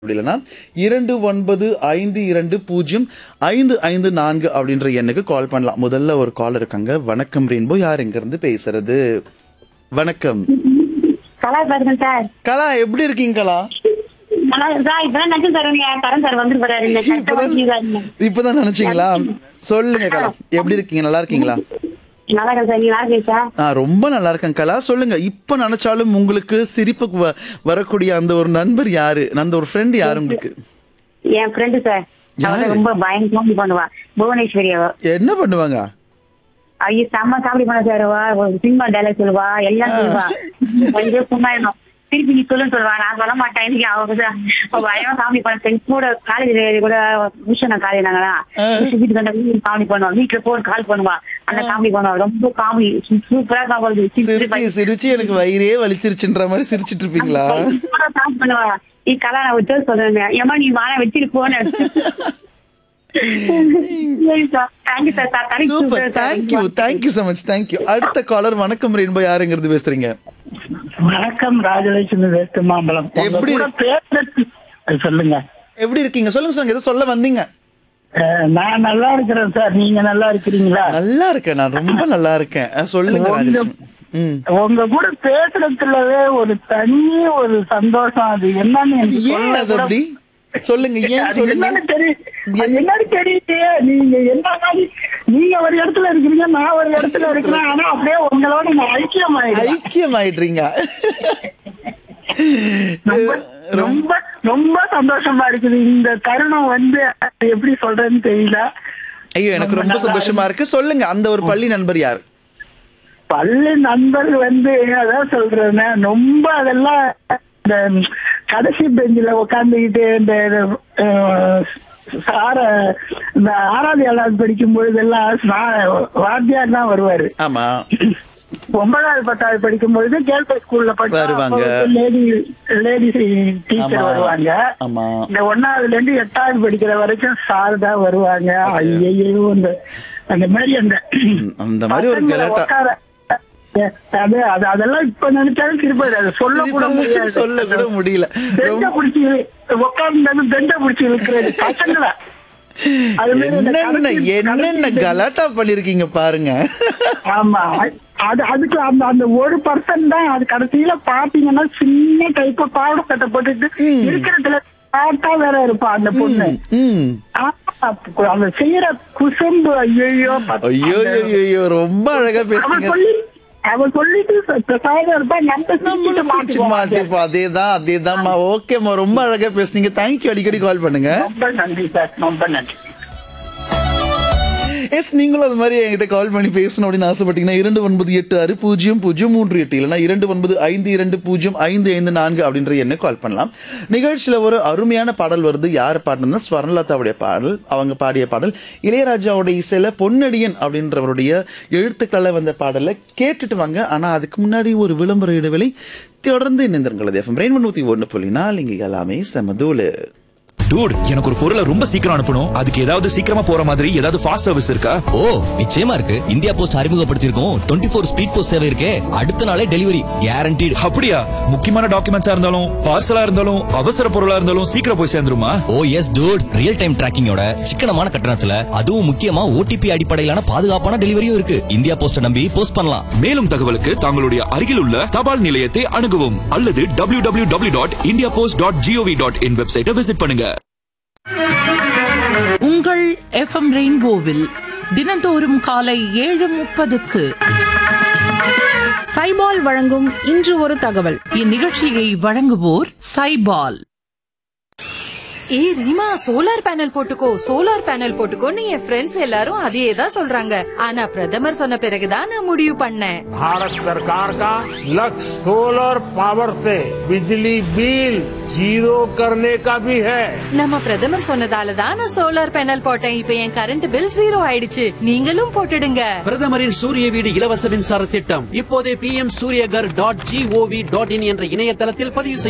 அப்படி இல்லைன்னா 29520555 அப்படின்ற எண்ணுக்கு கால் பண்ணலாம். முதல்ல ஒரு கால் இருக்காங்க. வணக்கம் ரெயின்போ, யார் எங்க இருந்து பேசுறது? வணக்கம் கலா பாருங்க சார். கலா, எப்படி இருக்கீங்க கலா? நல்லா இருக்கா? இப்பதான் நினைச்சு தருவீங்க. கரண் சார் வந்து போறாரு. இந்த கரெக்டா வந்துருக்காரு. இப்பதான் நினைச்சீங்களா? சொல்லுங்க கலா, எப்படி இருக்கீங்க? நல்லா இருக்கீங்களா? நல்லா இருக்கேன் சார். நீ நல்லா இருக்கீங்க சார்? ரொம்ப நல்லா இருக்கேன் கலா. சொல்லுங்க, இப்ப நினைச்சாலும் உங்களுக்கு சிரிப்பு வரக்கூடிய அந்த ஒரு நண்பர் யாரு? அந்த ஒரு ஃப்ரெண்ட் யாரு உங்களுக்கு? என் ஃப்ரெண்டு சார். யாரு? அவ ரொம்ப பயங்கரமா பண்ணுவா. புவனேஸ்வரி. அவ என்ன பண்ணுவாங்க? ஐயோ செம்ம காமெடி பண்ண சார். ஒரு சினிமா டைலாக் சொல்லுவா, எல்லாம் சொல்லுவா. கொஞ்சம் சும்மா இருந்தோம். திருப்பி நீ சொல்லுன்னு சொல்லுவா. நான் சொல்ல மாட்டேன். இன்னைக்கு அவ பயமா காமெடி பண்ண கூட காலேஜ் கூட விஷயம் காலேஜ் நாங்களா வீட்டுக்கு காமெடி பண்ணுவோம். வீட்டுல போன் கால் பண்ணுவா. அந்த காமெடி பண்ணுவா. ரொம்ப காமெடி சூப்பரா காமெடி சிரிச்சு எனக்கு வயிறே வலிச்சிருச்சுன்ற மாதிரி சிரிச்சிட்டு இருப்பீங்களா? பண்ணுவா. நீ கலா நான் வச்சு சொல்றேன். ஏமா நீ வாழ வச்சுட்டு போன. Super, thank you so much, thank you. அடுத்த காலர். வணக்கம் ரெயின்போ, யாருங்கிறது பேசுறீங்க? வணக்கம், ராஜலட்சுமி வேஸ்ட் மாம்பலம். எப்படி சொல்லுங்க. எப்படி இருக்கீங்க? சொல்லுங்க, ஏதோ சொல்ல வந்தீங்க. நான் நல்லா இருக்கிறேன் சார். நீங்க நல்லா இருக்கிறீங்களா? நல்லா இருக்கேன், நான் ரொம்ப நல்லா இருக்கேன். சொல்லுங்க ராஜலட்சுமி. உங்க கூட பேசுறதுலவே ஒரு தனி ஒரு சந்தோஷம். அது என்னன்னு எனக்கு ஏன் அது அப்படி சொல்லுங்க, ஏன் சொல்லுங்க. என்னன்னு தெரியலையே. நீங்க என்ன மாதிரி நீங்க ஒரு இடத்துல இருக்கிறீங்க, நான் ஒரு இடத்துல இருக்கிறேன். ஆனா அப்படியே உங்களோட நான் ஐக்கியமாயிடுறீங்க. ரொம்ப ரொம்ப சந்தோஷமா இருக்குது. இந்த தருணம் எப்படி சொல்றேன்னு தெரியல. ஐயோ, எனக்கு ரொம்ப சந்தோஷமா இருக்கு. சொல்லுங்க, அந்த ஒரு பள்ளி நண்பர் யாரு? பள்ளி நண்பர் அதான் சொல்றேன். ரொம்ப அதெல்லாம் இந்த கடைசி பெஞ்சில உட்காந்துக்கிட்டு இந்த இந்த 6வது 7வது படிக்கும் பொழுதெல்லாம் வாத்தியார் தான் வருவாரு. ஆமா. 9வது 10வது படிக்கும் பொழுது கேர்ள்ஸ் ஸ்கூல்ல வருவாங்க. லேடி டீச்சர் வருவாங்க. இந்த 1வதுல இருந்து 8வது படிக்கிற வரைக்கும் சார் தான் வருவாங்க. ஐயோ, அந்த மாதிரி அந்த மாதிரி ஒரு கலாட்டா. அதெல்லாம் இப்ப நினைச்சாலும் திருப்பி அதை சொல்ல கூட முடியல. என்னென்ன கலாட்டா பண்ணிருக்கீங்க பாருங்க. ஆமா, அதுக்கு அந்த 1% தான். அது கடைசியில பாத்தீங்கன்னா சின்ன டைப்பா பாவடை சட்டை போட்டுட்டு இருக்கிறதுல பாட்டா வேற இருப்பா அந்த பொண்ணு. அந்த செய்யற குசும்பு ஐயோ ஐயோ, ரொம்ப அழகா பேசுறீங்க. அவன் சொல்லிட்டு அதேதான். ஓகேமா, ரொம்ப அழகா பேசுனீங்க. தேங்க்யூ. அடிக்கடி கால் பண்ணுங்க. ரொம்ப நன்றி சார், ரொம்ப நன்றி. எஸ், நீங்களும் அது மாதிரி என்கிட்ட கால் பண்ணி பேசணும் அப்படின்னு ஆசைப்பட்டீங்கன்னா 29860038 இல்லைன்னா 29520555 அப்படின்ற எண்ணை கால் பண்ணலாம். நிகழ்ச்சியில ஒரு அருமையான பாடல் வருது. யார் பாடினா ஸ்வர்ணலதாவுடைய பாடல். அவங்க பாடிய பாடல் இளையராஜாவுடைய இசையில பொன்னடியன் அப்படின்றவருடைய எழுத்துக்களை வந்த பாடலை கேட்டுட்டு வாங்க. ஆனா அதுக்கு முன்னாடி ஒரு விளம்பர இடைவெளி. தொடர்ந்து இணைந்திருங்கள். FM rainbow 101.4. இங்க எல்லாமே செமதூளு. டூட், எனக்கு ஒரு பொருளை ரொம்ப சீக்கிரம் அனுப்பணும். அதுக்கு ஏதாவது சீக்கிரமா போற மாதிரி ஏதாவது ஃபாஸ்ட் சர்வீஸ் இருக்கா? ஓ, நிச்சயமா இருக்கு. இந்தியா போஸ்ட் அறிமுகப்படுத்தியிருக்கோம் 24 ஸ்பீட் போஸ்ட் சேவை இருக்கே. அடுத்த நாளே டெலிவரி கேரண்டீடு. அப்படியா? முக்கியமான டாக்குமெண்ட்ஸா இருந்தாலும் பார்சலா இருந்தாலும் அவசர பொருளா இருந்தாலும் சீக்கிரம் போய் சேர்ந்துருமா? ஓ எஸ் டூட், ரியல் டைம் டிராக்கிங்கோட சிக்கனமான கட்டணத்துல, அதுவும் முக்கியமா OTP அடிப்படையிலான பாதுகாப்பான டெலிவரியும் இருக்கு. இந்தியா போஸ்ட நம்பி போஸ்ட் பண்ணலாம். மேலும் தகவலுக்கு தங்களுடைய அருகில் உள்ள தபால் நிலையத்தை அணுகவும் அல்லது www.indiapost.gov.in வெப்சைட்டை விசிட் பண்ணுங்க. உங்கள் FM ரெயின்போவில் தினந்தோறும் காலை 7:30க்கு சைபால் வழங்கும் இன்று ஒரு தகவல். இந்நிகழ்ச்சியை வழங்குவோர் சைபால். ரீமா, சோலார் பேனல் போட்டுக்கோன்னு என் ஃப்ரெண்ட்ஸ் எல்லாரும் அதே தான் சொல்றாங்க. ஆனா பிரதமர் சொன்ன பிறகுதான் நான் முடிவு பண்ணேன். भारत सरकार का लक्ष्य सोलर पावर से बिजली बिल जीरो करने का भी है. நம்ம பிரதமர் சொன்னதால தான் நான் சோலார் பேனல் போட்டேன். இப்ப என் கரண்ட் பில் 0 ஆயிடுச்சு. நீங்களும் போட்டுடுங்க. பிரதமரின் சூரிய வீடு இலவச மின்சார திட்டம் இப்போதே PM Suryagar.gov.in என்ற இணையதளத்தில் பதிவு